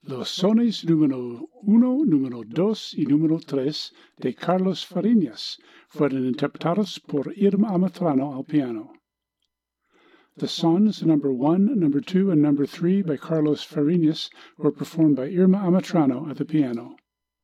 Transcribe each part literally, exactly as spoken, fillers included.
Los sones número uno, número dos y número tres de Carlos Fariñas fueron interpretados por Irma Amatrano al piano. The songs number one, number two, and number three by Carlos Fariñas were performed by Irma Amatrano at the piano.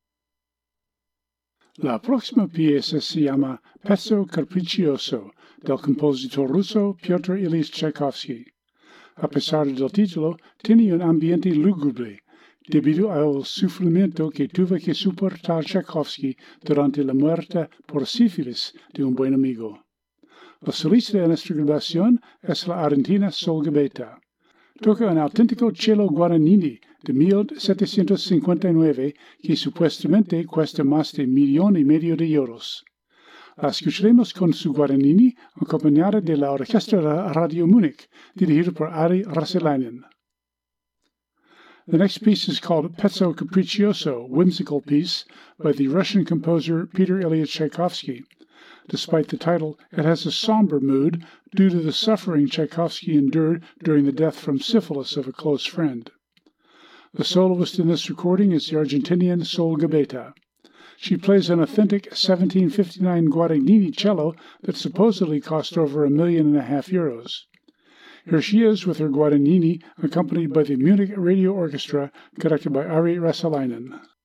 La próxima pieza se llama Pezzo Capriccioso del compositor ruso Pyotr Ilyich Tchaikovsky. A pesar del título, tiene un ambiente lúgubre, debido al sufrimiento que tuvo que soportar Tchaikovsky durante la muerte por sífilis de un buen amigo. La solista de nuestra grabación es la argentina Sol Gabetta. Toca un auténtico cello Guaranini de mil setecientos cincuenta y nueve que supuestamente cuesta más de millón y medio de euros. La escucharemos con su Guaranini acompañada de la Orquesta de Radio Múnich, dirigida por Ari Raselainen. The next piece is called Pezzo Capriccioso, whimsical piece, by the Russian composer Peter Ilyich Tchaikovsky. Despite the title, it has a somber mood due to the suffering Tchaikovsky endured during the death from syphilis of a close friend. The soloist in this recording is the Argentinian Sol Gabetta. She plays an authentic seventeen fifty-nine Guaranini cello that supposedly cost over a million and a half euros. Here she is with her Guaranini, accompanied by the Munich Radio Orchestra, conducted by Ari Raselainen.